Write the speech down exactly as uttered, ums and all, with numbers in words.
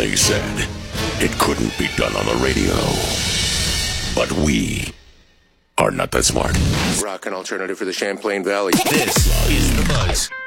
They said it couldn't be done on the radio. But we are not that smart. Rock and alternative for the Champlain Valley. This is The Buzz.